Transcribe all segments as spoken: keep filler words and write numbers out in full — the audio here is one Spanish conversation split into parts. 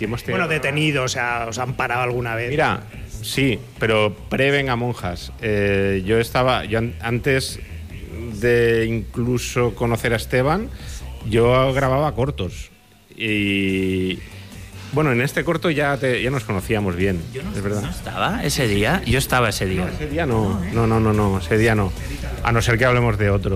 sí hemos tenido... Bueno, detenidos, o sea, ¿os han parado alguna vez? Mira, sí, pero pre-Venga Monjas. Eh, yo estaba, yo an- antes de incluso conocer a Esteban, yo grababa cortos. Y bueno, en este corto ya, te, ya nos conocíamos bien, Yo no, es verdad. no estaba ese día, yo estaba ese día. No, ese día no, no, no, no, no, ese día no. A no ser que hablemos de otro.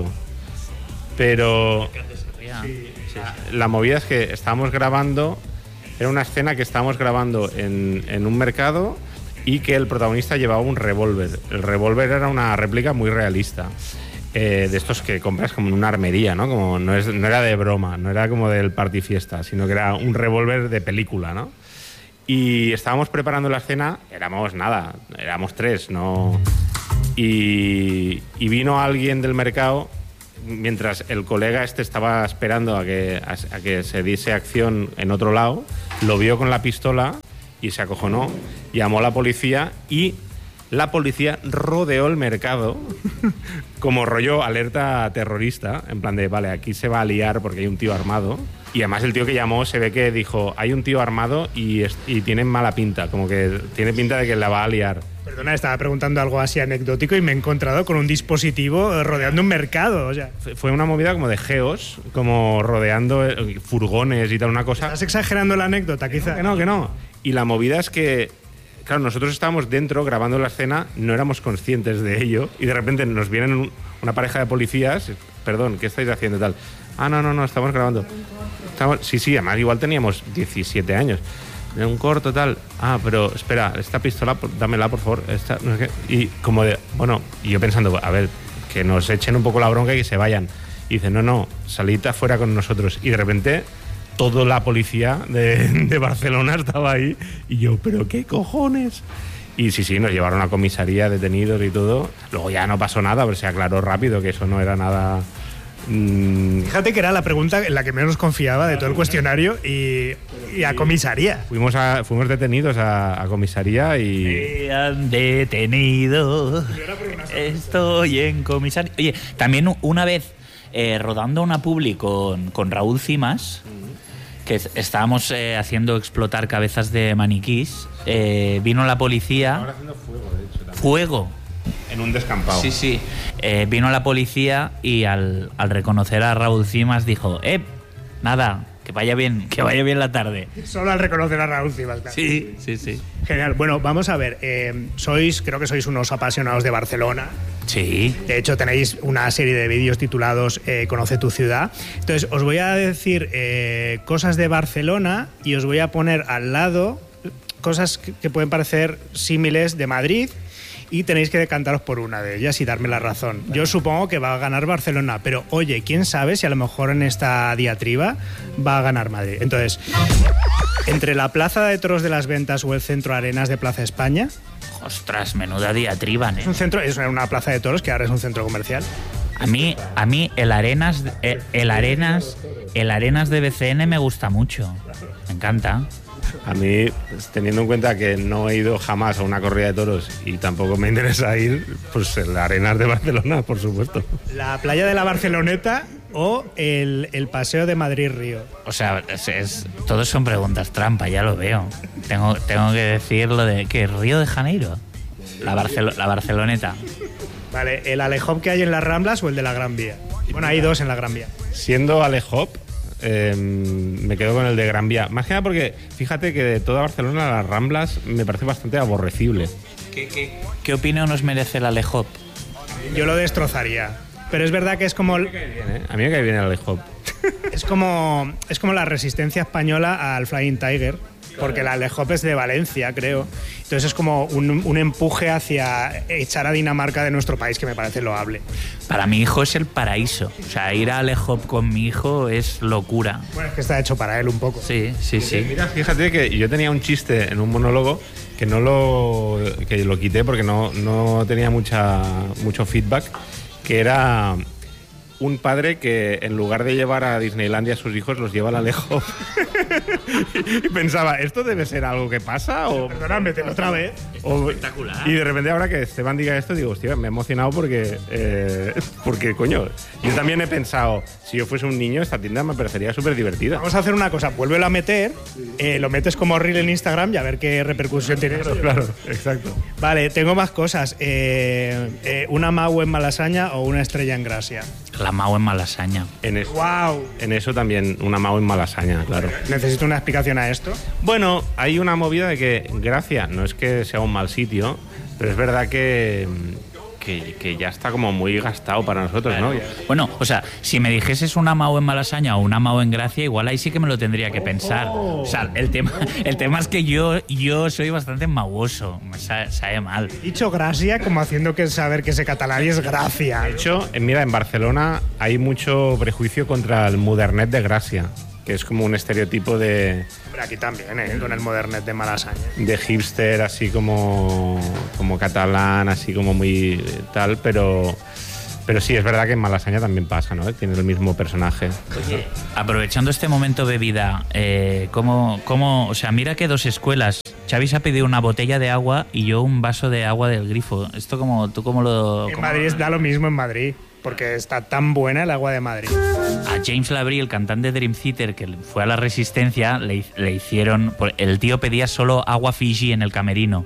Pero Sí, sí. la movida es que estábamos grabando, era una escena que estábamos grabando en, en un mercado y que el protagonista llevaba un revólver. El revólver era una réplica muy realista. Eh, de estos que compras como en una armería, ¿no? Como no, es, no era de broma, no era como del party fiesta, sino que era un revólver de película, ¿no? Y estábamos preparando la escena, éramos nada, éramos tres, ¿no? Y, y vino alguien del mercado, mientras el colega este estaba esperando a que, a, a que se diese acción en otro lado, lo vio con la pistola y se acojonó, llamó a la policía y la policía rodeó el mercado como rollo alerta terrorista, en plan de, vale, aquí se va a liar porque hay un tío armado. Y además el tío que llamó se ve que dijo, hay un tío armado y, y tiene mala pinta, como que tiene pinta de que la va a liar. Perdona, estaba preguntando algo así anecdótico y me he encontrado con un dispositivo rodeando un mercado, o sea... Fue una movida como de geos, como rodeando furgones y tal, una cosa... ¿Estás exagerando la anécdota, quizá? Que no, que no. Y la movida es que... Claro, nosotros estábamos dentro grabando la escena, no éramos conscientes de ello y de repente nos vienen un, una pareja de policías, perdón, ¿qué estáis haciendo tal? Ah, no, no, no, estamos grabando. Estamos, sí, sí, además igual teníamos diecisiete años. De un corto tal. Ah, pero espera, esta pistola, dámela, por favor. Esta, no sé qué. Y como de, bueno, y yo pensando, a ver, que nos echen un poco la bronca y que se vayan. Y dice, no, no, salid afuera con nosotros. Y de repente... toda la policía de, de Barcelona estaba ahí y yo, ¿pero qué cojones? Y sí, sí, nos llevaron a comisaría, detenidos y todo. Luego ya no pasó nada, pero se aclaró rápido que eso no era nada... Mmm... Fíjate que era la pregunta en la que menos confiaba de todo el cuestionario y, y a comisaría. Fuimos, a, fuimos detenidos a, a comisaría y... Me han detenido, estoy en comisaría. Oye, también una vez eh, rodando una publi con, con Raúl Cimas... que estábamos eh, haciendo explotar cabezas de maniquís, eh, vino la policía... Ahora haciendo fuego, de hecho. También. ¿Fuego? En un descampado. Sí, sí. Eh, vino la policía y al, al reconocer a Raúl Cimas dijo, ¡eh! Nada, que vaya bien, que vaya bien la tarde. Solo al reconocer a Raúl Cimas, claro. Sí, sí, sí. Genial. Bueno, vamos a ver. Eh, sois, creo que sois unos apasionados de Barcelona. Sí. De hecho, tenéis una serie de vídeos titulados eh, Conoce tu ciudad. Entonces, os voy a decir eh, cosas de Barcelona y os voy a poner al lado cosas que, que pueden parecer símiles de Madrid y tenéis que decantaros por una de ellas y darme la razón. Yo supongo que va a ganar Barcelona, pero oye, quién sabe si a lo mejor en esta diatriba va a ganar Madrid. Entonces, entre la Plaza de Toros de las Ventas o el Centro Arenas de Plaza España... Ostras, menuda diatriba, ¿eh? Es un centro, es una plaza de toros que ahora es un centro comercial. A mí, a mí el Arenas, el, el Arenas, el Arenas de B C N me gusta mucho. Me encanta. A mí, teniendo en cuenta que no he ido jamás a una corrida de toros y tampoco me interesa ir, pues el Arenas de Barcelona, por supuesto. La playa de la Barceloneta o el, el paseo de Madrid-Río. O sea, es, es, todos son preguntas trampa, ya lo veo. Tengo, tengo que decir lo de que Río de Janeiro, la, Barcelo, la Barceloneta. Vale, ¿el Alehop que hay en las Ramblas o el de la Gran Vía? Bueno, hay dos en la Gran Vía. Siendo Alehop, eh, me quedo con el de Gran Vía. Más que nada porque, fíjate que de toda Barcelona las Ramblas me parece bastante aborrecible. ¿Qué, qué, qué opinión nos merece el Alehop? Yo lo destrozaría. Pero es verdad que es como... A mí me cae bien, ¿eh? A mí me cae bien el Alehop. Es como, es como la resistencia española al Flying Tiger, porque el Alehop es de Valencia, creo. Entonces es como un, un empuje hacia echar a Dinamarca de nuestro país que me parece loable. Para mi hijo es el paraíso. O sea, ir a Alehop con mi hijo es locura. Bueno, es que está hecho para él un poco. Sí, sí, sí. Mira, fíjate que yo tenía un chiste en un monólogo que no lo, que lo quité porque no, no tenía mucha, mucho feedback, que era un padre que en lugar de llevar a Disneylandia a sus hijos los lleva a la Alejo. Y pensaba, ¿esto debe ser algo que pasa? O, Perdóname, te lo otra vez. o- Espectacular. Y de repente ahora que Esteban diga esto, digo, hostia, me he emocionado porque, eh, porque coño, yo también he pensado, si yo fuese un niño, esta tienda me parecería súper divertida. Vamos a hacer una cosa, vuélvelo a meter, eh, lo metes como reel en Instagram y a ver qué repercusión tiene eso. Claro, exacto. Vale, tengo más cosas. Eh, eh, ¿Una Mau en Malasaña o una Estrella en Gracia? La Mau en Malasaña. En eso, ¡Wow! en eso también, una Mau en Malasaña, claro. Necesito una explicación a esto. Bueno, hay una movida de que Gracia no es que sea un mal sitio, pero es verdad que, que, que ya está como muy gastado para nosotros, ¿no? Bueno, o sea, si me dijeses una Mau en Malasaña o una Mau en Gracia, igual ahí sí que me lo tendría que pensar. O sea, el tema, el tema es que yo, yo soy bastante mauoso, me sabe, sabe mal. Dicho Gracia como haciendo que saber que ese catalán es Gracia. De hecho, eh, mira, en Barcelona hay mucho prejuicio contra el modernet de Gracia, que es como un estereotipo de, Pero aquí también, ¿eh? Con el Modernet de Malasaña. de hipster, así como, como catalán, así como muy eh, tal, pero, pero sí, es verdad que en Malasaña también pasa, ¿no? Tiene el mismo personaje. Oye, aprovechando este momento bebida, eh, ¿cómo, cómo, o sea, mira que dos escuelas. Xavi se ha pedido una botella de agua y yo un vaso de agua del grifo. Esto como, ¿tú cómo lo...? En cómo- Madrid da lo mismo en Madrid, porque está tan buena el agua de Madrid. A James Labrie, el cantante de Dream Theater, que fue a la Resistencia, le, le hicieron... El tío pedía solo agua Fiji en el camerino.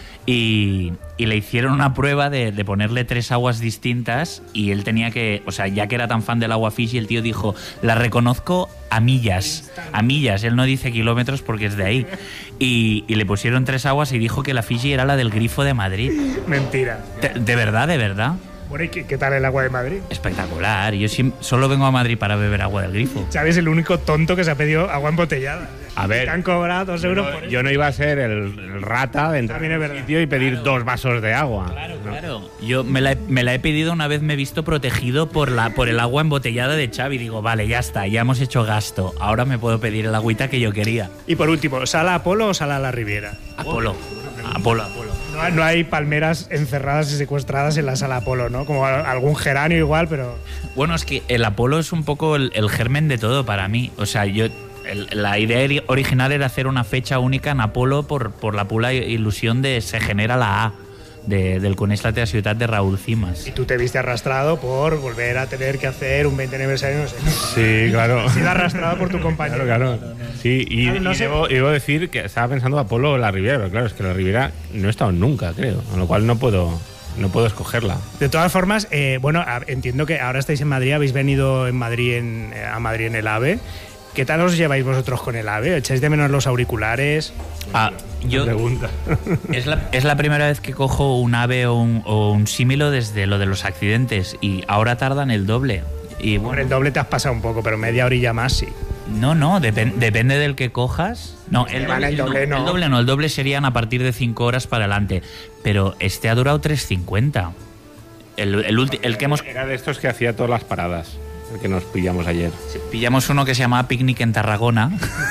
Y, y le hicieron una prueba de, de ponerle tres aguas distintas y él tenía que... O sea, ya que era tan fan del agua Fiji, el tío dijo, la reconozco a millas. A millas. Él no dice kilómetros porque es de ahí. Y, y le pusieron tres aguas y dijo que la Fiji era la del grifo de Madrid. Mentira. De, de verdad, de verdad. Bueno, ¿y qué, qué tal el agua de Madrid? Espectacular. Yo sim- solo vengo a Madrid para beber agua del grifo. Xavi es el único tonto que se ha pedido agua embotellada. A ver, Te han cobrado dos euros por Yo no iba a ser el, el rata de entrar También en es un verdad. sitio y pedir dos vasos de agua. Claro, claro. Yo me la, he, me la he pedido una vez, me he visto protegido por, la, por el agua embotellada de Xavi. Digo, vale, ya está, ya hemos hecho gasto. Ahora me puedo pedir el agüita que yo quería. Y por último, ¿sala Apolo o sala La Riviera? Apolo. Apolo, Apolo. No, hay- no hay palmeras encerradas y secuestradas en la sala Apolo, ¿no? Como a- algún geranio igual, pero... Bueno, es que el Apolo es un poco el, el germen de todo para mí. O sea, yo... el- la idea ori- original era hacer una fecha única en Apolo por, por la pura ilusión de se genera la A de, del Coneix la ciudad de Raúl Cimas. Y tú te viste arrastrado por volver a tener que hacer un veinte aniversario, no sé. Sí, claro. Has sido arrastrado por tu compañero. Claro, claro. Sí, y, No, no y sé. debo, debo decir que estaba pensando Apolo o la Riviera, pero claro, es que la Riviera no he estado nunca, creo, con lo cual no puedo, no puedo escogerla. De todas formas, eh, bueno, a- entiendo que ahora estáis en Madrid, habéis venido en Madrid en, eh, a Madrid en el AVE. ¿Qué tal os lleváis vosotros con el AVE? ¿Echáis de menos los auriculares? Ah, yo, Pregunta. es, la, es la primera vez que cojo un ave o un, o un símilo desde lo de los accidentes y ahora tardan el doble. Y Hombre, bueno, el doble te has pasado un poco, pero media orilla más sí. no, no, depen- depende del que cojas. No, el Vale, doble, el doble no. El doble no, el doble serían a partir de cinco horas para adelante. Pero este ha durado tres cincuenta. El, el, ulti- el que hemos... Era de estos que hacía todas las paradas, el que nos pillamos ayer. Pillamos uno que se llamaba Picnic en Tarragona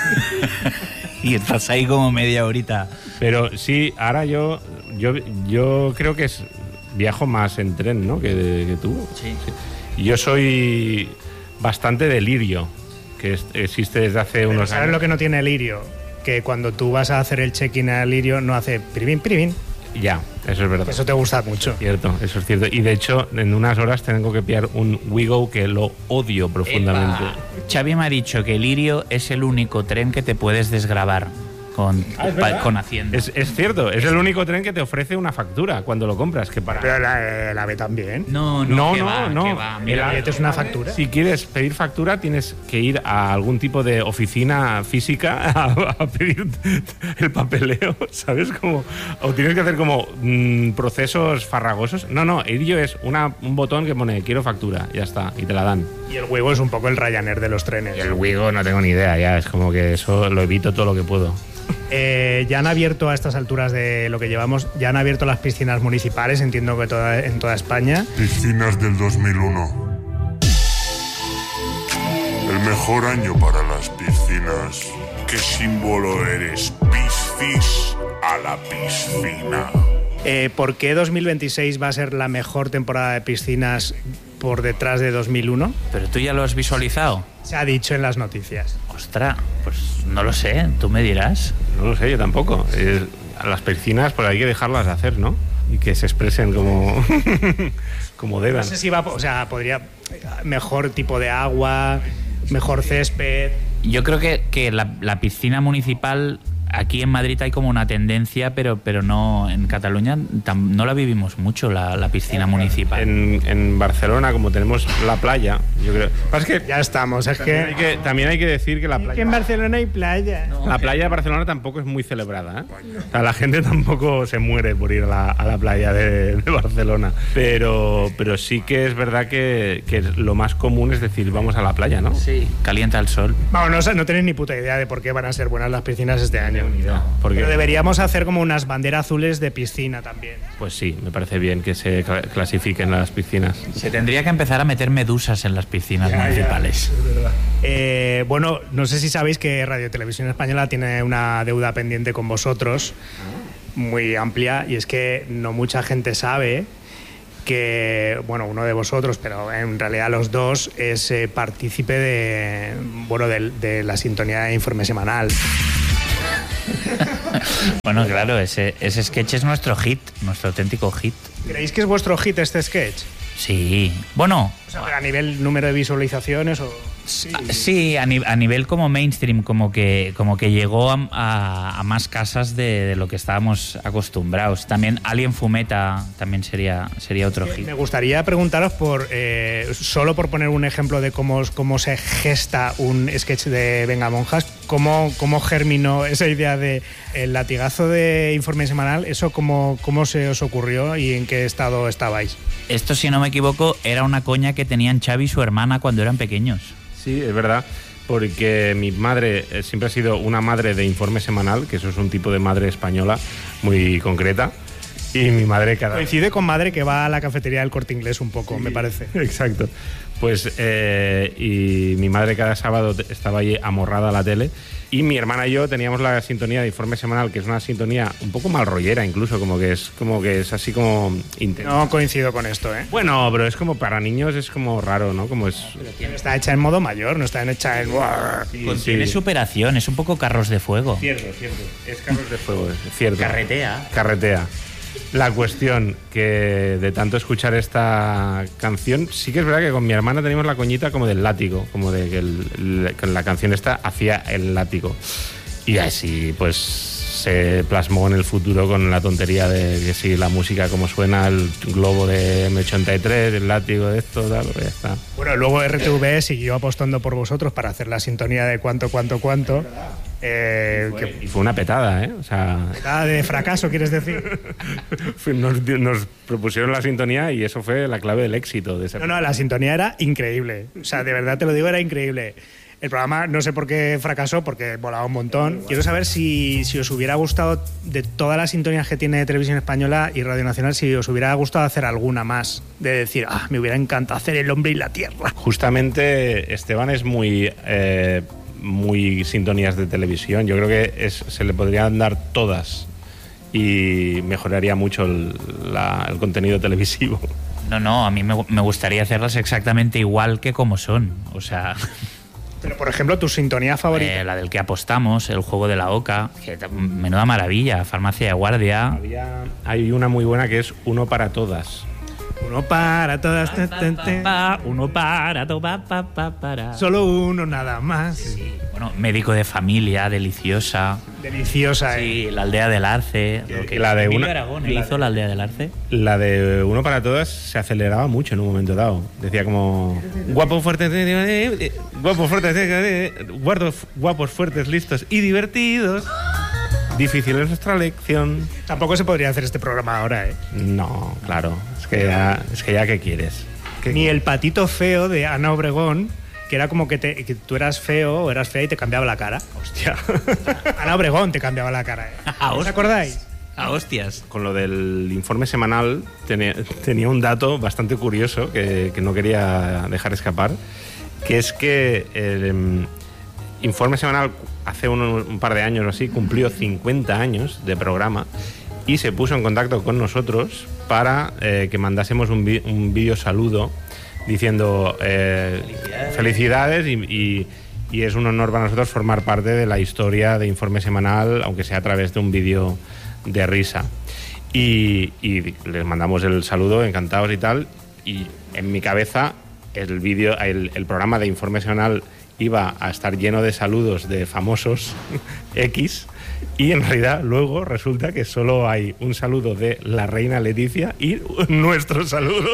y estás ahí como media horita. Pero sí, ahora yo, yo, yo creo que es, viajo más en tren, ¿no? Que, que tú. Sí. Yo soy bastante de Lirio, que es- existe desde hace Pero unos ¿sabes años. lo que no tiene el Lirio? Que cuando tú vas a hacer el check-in al Lirio no hace piribín, piribín. Ya, eso es verdad. Eso te gusta mucho. Cierto, eso es cierto. Y de hecho, en unas horas tengo que pillar un Wigo que lo odio profundamente. Epa. Xavi me ha dicho que el Irio es el único tren que te puedes desgravar con, pa- con Hacienda. Es, es cierto, es el único tren que te ofrece una factura cuando lo compras. Que para. Pero la- el AVE también. No, no, No, que no, va, no. que va. El Mira, AVE es una factura. Si quieres pedir factura, tienes que ir a algún tipo de oficina física a, a pedir el papeleo, ¿sabes? Como, o tienes que hacer como mm, procesos farragosos. No, no, Irio es una, un botón que pone quiero factura, ya está, y te la dan. Y el huevo es un poco el Ryanair de los trenes. Y el Wigo no tengo ni idea, ya, es como que eso lo evito todo lo que puedo. Eh, ya han abierto a estas alturas de lo que llevamos, ya han abierto las piscinas municipales, entiendo que toda, en toda España. Piscinas del dos mil uno. El mejor año para las piscinas. ¿Qué símbolo eres? Piscis a la piscina. Eh, ¿Por qué dos mil veintiséis va a ser la mejor temporada de piscinas por detrás de dos mil uno? ¿Pero tú ya lo has visualizado? Se ha dicho en las noticias. Ostras, pues no lo sé, tú me dirás. No lo sé, yo tampoco. Eh, a las piscinas pues hay que dejarlas hacer, ¿no? Y que se expresen como, como deban. No sé si va, o sea, podría mejor tipo de agua, mejor césped. Yo creo que, que la, la piscina municipal, aquí en Madrid hay como una tendencia, pero, pero no en Cataluña tam, no la vivimos mucho, la, la piscina municipal. En, en Barcelona, como tenemos la playa, yo creo... Pasa que Ya estamos, es también, que, hay que también hay que decir que la que en playa... Barcelona hay playa. No. La playa de Barcelona tampoco es muy celebrada, ¿eh? O sea, la gente tampoco se muere por ir a la, a la playa de, de Barcelona. Pero, pero sí que es verdad que, que lo más común es decir, vamos a la playa, ¿no? Sí, calienta el sol. Vamos, no, no tenéis ni puta idea de por qué van a ser buenas las piscinas este año. Porque, Pero deberíamos hacer como unas banderas azules de piscina también. pues sí, me parece bien que se cla- clasifiquen las piscinas. Se tendría que empezar a meter medusas en las piscinas municipales. Eh, bueno, no sé si sabéis que Radio Televisión Española tiene una deuda pendiente con vosotros muy amplia, y es que no mucha gente sabe que, bueno, uno de vosotros, pero en realidad los dos, es eh, partícipe de, bueno, de, de la sintonía de Informe Semanal. Bueno, claro, ese, ese sketch es nuestro hit, nuestro auténtico hit. ¿Creéis que es vuestro hit este sketch? Sí, bueno, O sea, a nivel número de visualizaciones o... sí, sí a, ni- a nivel como mainstream, como que, como que llegó a, a- a más casas de, de lo que estábamos acostumbrados. También Alien Fumeta también sería, sería otro hit. Me gustaría preguntaros por, eh, solo por poner un ejemplo de cómo, cómo se gesta un sketch de Venga Monjas, cómo, cómo germinó esa idea de el latigazo de Informe Semanal, eso cómo, cómo se os ocurrió y en qué estado estabais. Esto, si no me equivoco, era una coña que tenían Xavi y su hermana cuando eran pequeños. Sí, es verdad, porque mi madre eh, siempre ha sido una madre de Informe Semanal, que eso es un tipo de madre española muy concreta, y mi madre cada... Coincide con madre que va a la cafetería del Corte Inglés un poco, me parece. Exacto. Pues, eh, y mi madre cada sábado te- estaba ahí amorrada a la tele, y mi hermana y yo teníamos la sintonía de Informe Semanal, que es una sintonía un poco mal rollera, incluso, como que es como que es así como intensa. No coincido con esto, ¿eh? Bueno, pero es como para niños, es como raro, ¿no? Como es... Está hecha en modo mayor, no está hecha en... Contiene superación, es un poco Carros de Fuego. Cierto, cierto. Es Carros de Fuego, es cierto. Carretea. Carretea. La cuestión que de tanto escuchar esta canción, sí que es verdad que con mi hermana teníamos la coñita como del látigo, como de que el, el- que la canción esta hacía el látigo. Y así pues se plasmó en el futuro con la tontería de que si la música como suena, el globo de eme ochenta y tres, el látigo de esto, tal, pues ya está. Bueno, luego R T V siguió apostando por vosotros para hacer la sintonía de cuánto, cuánto, cuánto. Eh, que, Y fue una petada, ¿eh? O sea, nada de fracaso, ¿quieres decir? nos, nos propusieron la sintonía y eso fue la clave del éxito de ese No, no, la sintonía era increíble. O sea, de verdad te lo digo, era increíble. El programa no sé por qué fracasó, porque volaba un montón. Quiero saber si, si os hubiera gustado, de todas las sintonías que tiene Televisión Española y Radio Nacional, si os hubiera gustado hacer alguna más. De decir, ah, me hubiera encantado hacer El Hombre y la Tierra. Justamente Esteban es muy eh, muy sintonías de televisión. Yo creo que es, se le podrían dar todas y mejoraría mucho el, la- el contenido televisivo. No, no, a mí me, me gustaría hacerlas exactamente igual que como son. O sea, Pero, por ejemplo, tu sintonía favorita. eh, la del que apostamos, el juego de la oca, que t- menuda maravilla, farmacia de guardia. Había, hay una muy buena que es Uno para Todas. Uno para todas. te, te, te. Pa, uno para, to, pa, pa, pa, para. Solo uno nada más. Sí, bueno, médico de familia, deliciosa. Deliciosa, ¿eh? Sí, la aldea del Arce. Lo que la de Emilio una- Aragón, él la hizo de- la aldea del Arce. La de Uno para Todas se aceleraba mucho en un momento dado. Decía como guapo, fuerte, eh, eh, guapo, fuerte, eh, eh, guardos- guapos, fuertes, listos y divertidos. Difícil es nuestra lección. Tampoco se podría hacer este programa ahora, ¿eh? No, claro. Es que ya, es que ya ¿qué quieres? ¿Qué- Ni el patito feo de Ana Obregón, que era como que, te- que tú eras feo o eras fea y te cambiaba la cara. Hostia. Ana Obregón te cambiaba la cara, ¿eh? Ah, ¿Os hostia. acordáis? A hostias. Con lo del informe semanal tenía, tenía un dato bastante curioso que, que no quería dejar escapar, que es que el em, informe semanal hace un, un par de años o así cumplió cincuenta años de programa y se puso en contacto con nosotros para eh, que mandásemos un, vi- un vídeo saludo diciendo eh, felicidades, felicidades y, y, y es un honor para nosotros formar parte de la historia de Informe Semanal, aunque sea a través de un vídeo de risa. Y, y les mandamos el saludo, encantados y tal, y en mi cabeza el vídeo, el, el programa de Informe Semanal iba a estar lleno de saludos de famosos X, y en realidad luego resulta que solo hay un saludo de la reina Leticia y nuestro saludo.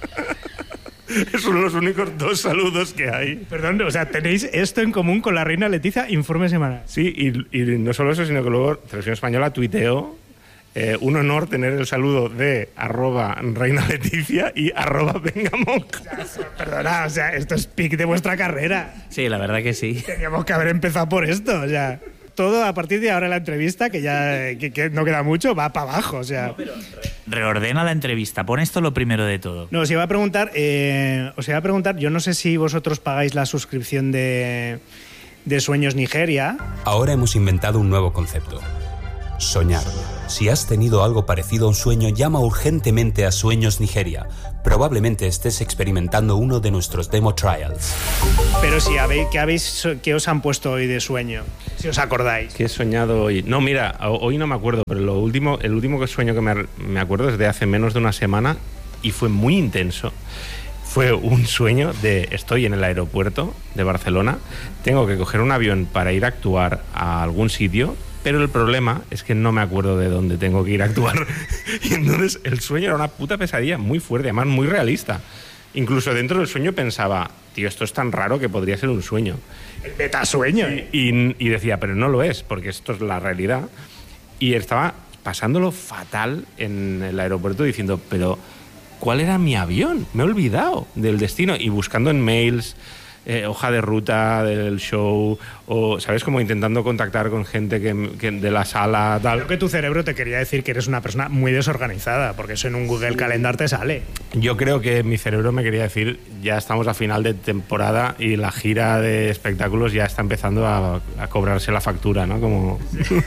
Son los únicos dos saludos que hay. Perdón, o sea, tenéis esto en común con la reina Leticia, Informe Semanal. Sí, y, y no solo eso, sino que luego Televisión Española tuiteó eh, un honor tener el saludo de arroba reina Leticia y arroba vengamong. Perdona, o sea, esto es pic de vuestra carrera. Sí, la verdad que sí. Teníamos que haber empezado por esto, o sea... Todo a partir de ahora la entrevista, que ya que, que no queda mucho, va para abajo. O sea. No, pero reordena la entrevista, pon esto lo primero de todo. No, os iba a preguntar, eh, os iba a preguntar, yo no sé si vosotros pagáis la suscripción de, de Sueños Nigeria. Ahora hemos inventado un nuevo concepto. Soñar. Si has tenido algo parecido a un sueño, llama urgentemente a Sueños Nigeria. Probablemente estés experimentando uno de nuestros demo trials. Pero si habéis, ¿qué, habéis, ¿qué os han puesto hoy de sueño? Si os acordáis. ¿Qué he soñado hoy? No, mira, hoy no me acuerdo, pero lo último, el último sueño que me, me acuerdo es de hace menos de una semana y fue muy intenso. Fue un sueño de estoy en el aeropuerto de Barcelona, tengo que coger un avión para ir a actuar a algún sitio, pero el problema es que no me acuerdo de dónde tengo que ir a actuar. Y entonces el sueño era una puta pesadilla muy fuerte, además muy realista. Incluso dentro del sueño pensaba, tío, esto es tan raro que podría ser un sueño. El metasueño. Y, y, y decía, pero no lo es, porque esto es la realidad. Y estaba pasándolo fatal en el aeropuerto diciendo, pero ¿cuál era mi avión? Me he olvidado del destino. Y buscando en mails, eh, hoja de ruta del show, o, ¿sabes? Como intentando contactar con gente que, que de la sala, tal. Creo que tu cerebro te quería decir que eres una persona muy desorganizada, porque eso en un Google Calendar te sale. Yo creo que mi cerebro me quería decir, ya estamos a final de temporada y la gira de espectáculos ya está empezando a, a cobrarse la factura, ¿no? Como...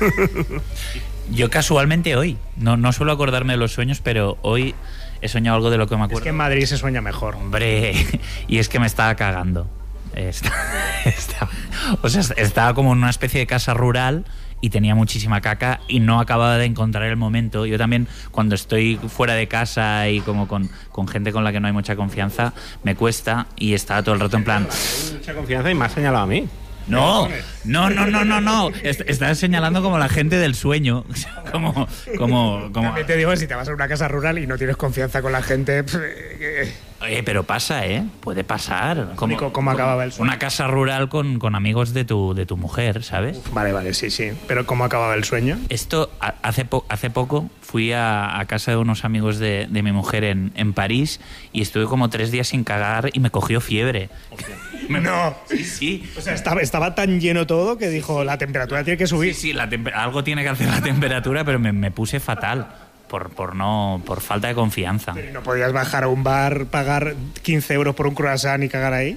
Yo casualmente hoy, no, no suelo acordarme de los sueños, pero hoy he soñado algo de lo que me acuerdo. Es que en Madrid se sueña mejor. Hombre, y es que me estaba cagando. Está, estaba, o sea, estaba como en una especie de casa rural y tenía muchísima caca y no acababa de encontrar el momento. Yo también, cuando estoy fuera de casa y como con, con gente con la que no hay mucha confianza, me cuesta, y estaba todo el rato en plan... Hay mucha confianza y me has señalado a mí. No, no, no, no, no, no. Estás señalando como la gente del sueño. Como, como, como... También te digo, si te vas a una casa rural y no tienes confianza con la gente... Oye, pero pasa, ¿eh? Puede pasar. ¿Cómo, ¿Cómo acababa el sueño? Una casa rural con, con amigos de tu, de tu mujer, ¿sabes? Uf, vale, vale, sí, sí. Pero ¿cómo acababa el sueño? Esto, hace, po hace poco fui a, a casa de unos amigos de, de mi mujer en, en París y estuve como tres días sin cagar y me cogió fiebre. No. Sí, sí. O sea, estaba, estaba tan lleno todo que dijo, la temperatura tiene que subir. Sí, sí, la algo tiene que hacer la temperatura, pero me, me puse fatal. Por, por, no, por falta de confianza. Pero ¿no podías bajar a un bar, pagar quince euros por un croissant y cagar ahí?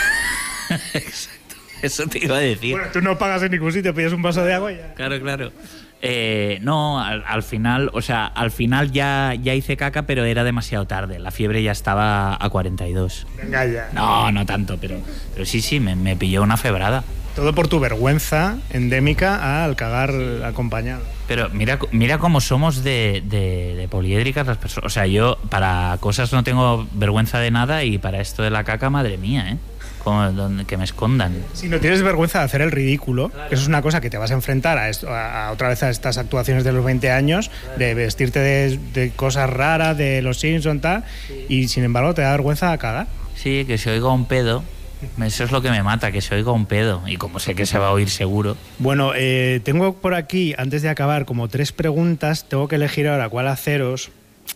Exacto, eso te iba a decir. Bueno, tú no pagas en ningún sitio, pides un vaso de agua y ya. Claro, claro. Eh, no, al, al final, o sea, al final ya, ya hice caca, pero era demasiado tarde. La fiebre ya estaba a cuarenta y dos. Venga ya. No, no tanto, pero, pero sí, sí, me, me pilló una febrada. Todo por tu vergüenza endémica al cagar acompañado. Pero mira, mira cómo somos de, de, de poliédricas las personas. O sea, yo para cosas no tengo vergüenza de nada y para esto de la caca, madre mía, ¿eh? Como donde, que me escondan. Si no tienes vergüenza de hacer el ridículo, claro. Eso es una cosa que te vas a enfrentar a, esto, a, a otra vez a estas actuaciones de los veinte años, claro. De vestirte de, de cosas raras, de los Simpsons, tal, sí. Y sin embargo te da vergüenza a cagar. Sí, que se oiga un pedo. Eso es lo que me mata, que se oiga un pedo. Y como sé que se va a oír seguro. Bueno, eh, tengo por aquí, antes de acabar, como tres preguntas. Tengo que elegir ahora cuál haceros.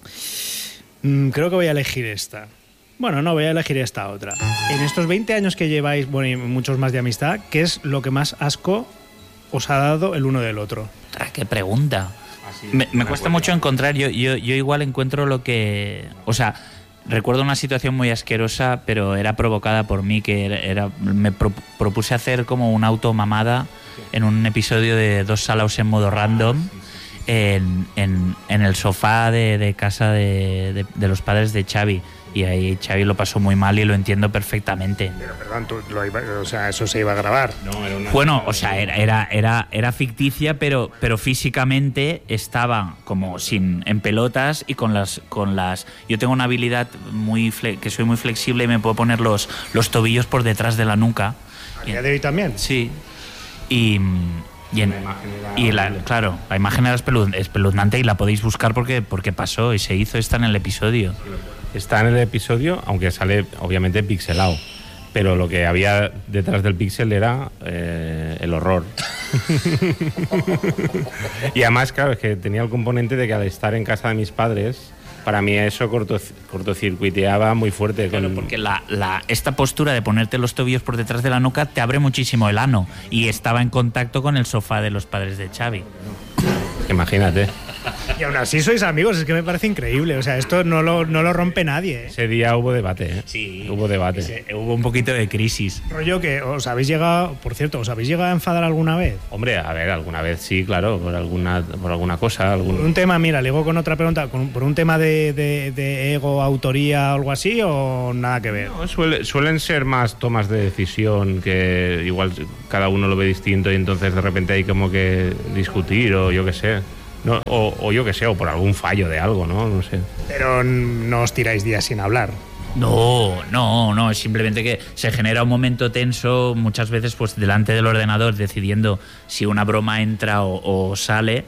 Mm, creo que voy a elegir esta. Bueno, no, voy a elegir esta otra. En estos veinte años que lleváis, bueno, y muchos más de amistad, ¿qué es lo que más asco os ha dado el uno del otro? ¿Qué pregunta? Así, me me cuesta mucho encontrar. Yo, yo, yo igual encuentro lo que... O sea... Recuerdo una situación muy asquerosa, pero era provocada por mí, que era, era me pro, propuse hacer como una automamada en un episodio de Dos Salaos en modo random, en, en, en el sofá de, de casa de, de, de los padres de Xavi. Y ahí Xavi lo pasó muy mal y lo entiendo perfectamente. Pero perdón, tú lo iba, o sea, eso se iba a grabar. No, era una Bueno, o sea, era, era, era, era ficticia, pero, pero físicamente estaba como sin en pelotas y con las con las. Yo tengo una habilidad muy fle, que soy muy flexible y me puedo poner los, los tobillos por detrás de la nuca. ¿A día de hoy también? Sí. Y. Y, en, y la, claro, la imagen era espeluz, espeluznante y la podéis buscar porque, porque pasó y se hizo, está en el episodio. Está en el episodio, aunque sale obviamente pixelado. Pero lo que había detrás del píxel era eh, el horror. Y además, claro, es que tenía el componente de que al estar en casa de mis padres, para mí eso corto, cortocircuiteaba muy fuerte. Claro, con... porque la, la, esta postura de ponerte los tobillos por detrás de la nuca te abre muchísimo el ano. Y estaba en contacto con el sofá de los padres de Xavi. Imagínate. Y aún así sois amigos, es que me parece increíble. O sea, esto no lo, no lo rompe nadie, ¿eh? Ese día hubo debate, ¿eh? Sí. Hubo debate. Ese, hubo un poquito de crisis. Rollo que os habéis llegado, por cierto, ¿os habéis llegado a enfadar alguna vez? Hombre, a ver, alguna vez sí, claro, por alguna, por alguna cosa. Algún... Por un tema, mira, le digo con otra pregunta, ¿con, ¿por un tema de, de, de ego, autoría o algo así o nada que ver? No, suele, suelen ser más tomas de decisión que igual cada uno lo ve distinto y entonces de repente hay como que discutir o yo qué sé. No, o, o yo que sé, o por algún fallo de algo, ¿no? No sé. Pero no os tiráis días sin hablar. No, no, no, es simplemente que se genera un momento tenso muchas veces pues delante del ordenador decidiendo si una broma entra o, o sale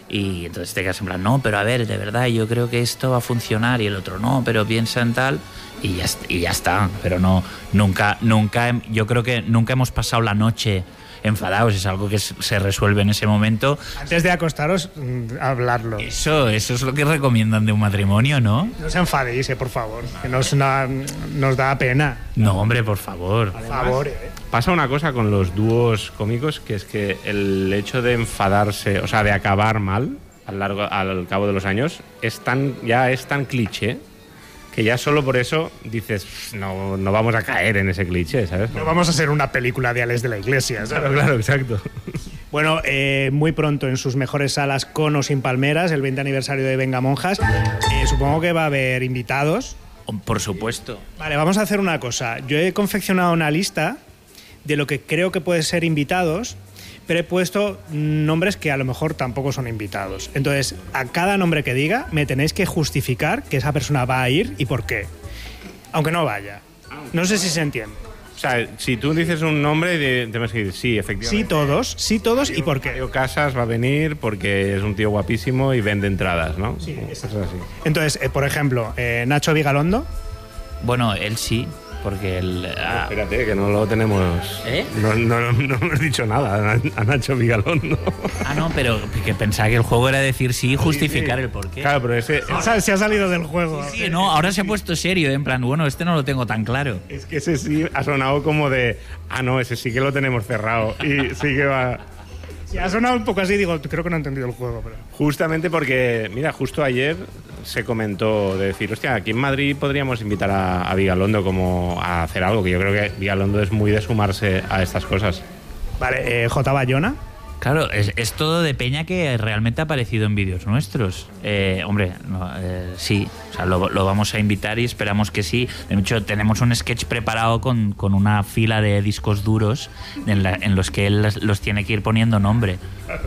y entonces te quedas en plan, no, pero a ver, de verdad, yo creo que esto va a funcionar y el otro no, pero piensa en tal y ya, y ya está, pero no, nunca, nunca, yo creo que nunca hemos pasado la noche enfadados, es algo que se resuelve en ese momento. Antes de acostaros, hablarlo. Eso, eso es lo que recomiendan de un matrimonio, ¿no? No os enfadéis, eh, por favor, que nos, na, nos da pena. No, hombre, por favor. Por favor, eh. Pasa una cosa con los dúos cómicos, que es que el hecho de enfadarse, o sea, de acabar mal al, largo, al cabo de los años, es tan, ya es tan cliché que ya solo por eso dices, no, no vamos a caer en ese cliché, ¿sabes? No vamos a hacer una película de Alex de la Iglesia, ¿sabes? Claro, claro, exacto. Bueno, eh, muy pronto en sus mejores salas, con o sin palmeras, el veinte aniversario de Venga Monjas. Eh, supongo que va a haber invitados. Por supuesto. Vale, vamos a hacer una cosa. Yo he confeccionado una lista de lo que creo que pueden ser invitados, pero he puesto nombres que a lo mejor tampoco son invitados. Entonces, a cada nombre que diga, me tenéis que justificar que esa persona va a ir y por qué. Aunque no vaya. No sé si se entiende. O sea, si tú dices un nombre, tenemos que decir sí, efectivamente. Sí todos, sí todos y por qué. Mario Casas va a venir porque es un tío guapísimo y vende entradas, ¿no? Sí, eso es así. Entonces, eh, por ejemplo, eh, Nacho Vigalondo. Bueno, él sí. Porque el... Ah. Espérate, que no lo tenemos... ¿Eh? No, no, no hemos dicho nada a Nacho Vigalondo. Ah, no, pero que pensaba que el juego era decir sí y justificar sí, sí. el porqué. Claro, pero ese... Ahora, se ha salido del juego. Sí, sí, no, ahora se ha puesto serio, en plan, bueno, este no lo tengo tan claro. Es que ese sí ha sonado como de... Ah, no, ese sí que lo tenemos cerrado y sí que va... Sí, ha sonado un poco así, digo, creo que no he entendido el juego. Pero... Justamente porque, mira, justo ayer se comentó de decir, hostia, aquí en Madrid podríamos invitar a, a Vigalondo como a hacer algo, que yo creo que Vigalondo es muy de sumarse a estas cosas. Vale, eh, J. Bayona. Claro, es, es todo de peña que realmente ha aparecido en vídeos nuestros. Eh, hombre, no, eh, sí, o sea, lo, lo vamos a invitar y esperamos que sí. De hecho, tenemos un sketch preparado con, con una fila de discos duros en, la, en los que él los, los tiene que ir poniendo nombre.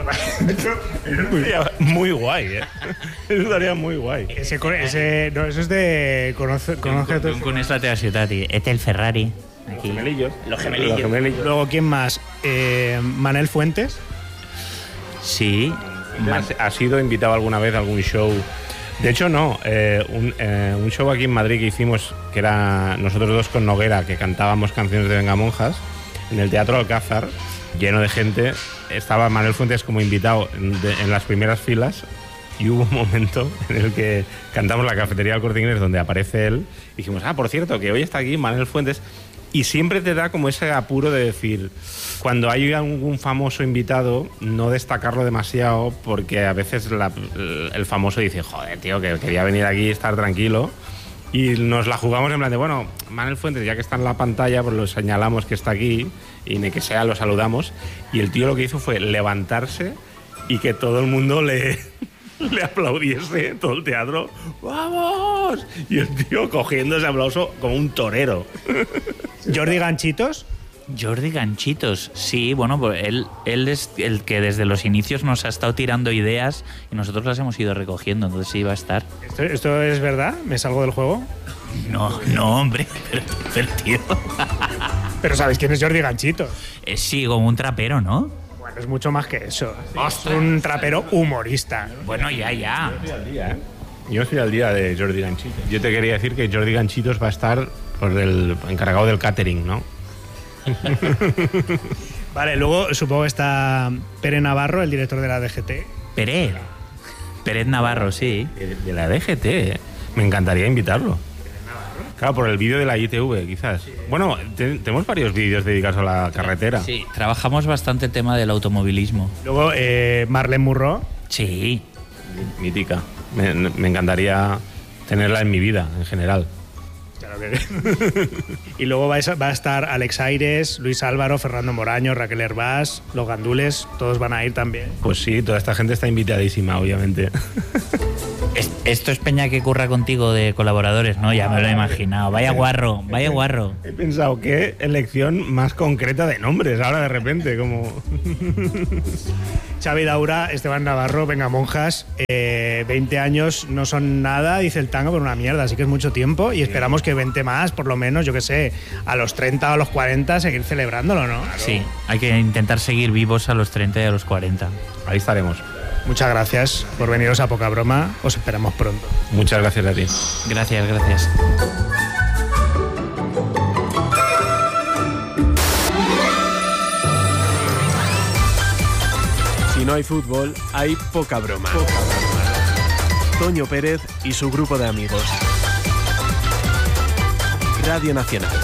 Eso estaría muy guay, ¿eh? Eso estaría muy guay. Ese, ese, no, eso es de... Conoce, conoce con, con, con esta te ciudad, este el Ferrari. Aquí. Los gemelillos. Los gemelillos. Los gemelillos. Luego, ¿quién más? Eh, Manel Fuentes. Sí. Man- ¿Ha sido invitado alguna vez a algún show? De hecho, no. Eh, un, eh, un show aquí en Madrid que hicimos, que era nosotros dos con Noguera, que cantábamos canciones de Venga Monjas, en el Teatro Alcázar, lleno de gente. Estaba Manel Fuentes como invitado en, de, en las primeras filas. Y hubo un momento en el que cantamos La Cafetería del Corte Inglés, donde aparece él. Y dijimos, ah, por cierto, que hoy está aquí Manel Fuentes. Y siempre te da como ese apuro de decir, cuando hay algún famoso invitado, no destacarlo demasiado, porque a veces la, el famoso dice, joder, tío, que quería venir aquí y estar tranquilo. Y nos la jugamos en plan de, bueno, Manel Fuentes, ya que está en la pantalla, pues lo señalamos que está aquí y ni que sea lo saludamos. Y el tío lo que hizo fue levantarse y que todo el mundo le, le aplaudiese, todo el teatro. ¡Vamos! Y el tío cogiendo ese aplauso como un torero. Jordi Ganchitos. Jordi Ganchitos, sí, bueno, pues él, él es el que desde los inicios nos ha estado tirando ideas y nosotros las hemos ido recogiendo, entonces sí va a estar. ¿Esto, esto es verdad? ¿Me salgo del juego? No, no, hombre, pero, pero tío. Pero ¿sabéis quién es Jordi Ganchitos? Eh, sí, como un trapero, ¿no? Bueno, es mucho más que eso. Es un trapero humorista. Bueno, ya, ya. Yo estoy al día de Jordi Ganchitos. Yo te quería decir que Jordi Ganchitos va a estar por el encargado del catering, ¿no? Vale, luego supongo que está Pere Navarro, el director de la D G T. Pérez. Pérez Navarro, sí. De, de la D G T, ¿eh? Me encantaría invitarlo. Claro, por el vídeo de la I T V, quizás. Sí. Bueno, te, tenemos varios vídeos dedicados a la carretera. Sí, trabajamos bastante el tema del automovilismo. Luego, eh, Marlene Murró. Sí. Mítica. Me, me encantaría tenerla en mi vida, en general. Claro que Y luego va a, va a estar Alex Aires, Luis Álvaro, Fernando Moraño, Raquel Hervás, Los Gandules, todos van a ir también. Pues sí, toda esta gente está invitadísima, obviamente. Esto es peña que curra contigo de colaboradores, ¿no? Ya me lo he imaginado. Vaya guarro, vaya guarro. He pensado, qué elección más concreta de nombres ahora de repente, como... Xavi Daura, Esteban Navarro, venga monjas, eh, veinte años no son nada, dice el tango, pero una mierda, así que es mucho tiempo y esperamos que veinte más, por lo menos, yo qué sé, a los treinta o a los cuarenta seguir celebrándolo, ¿no? Claro. Sí, hay que intentar seguir vivos a los treinta y a los cuarenta. Ahí estaremos. Muchas gracias por veniros a Poca Broma, os esperamos pronto. Muchas gracias a ti. Gracias, gracias. Si no hay fútbol, hay poca broma. Poca broma. Toño Pérez y su grupo de amigos. Radio Nacional.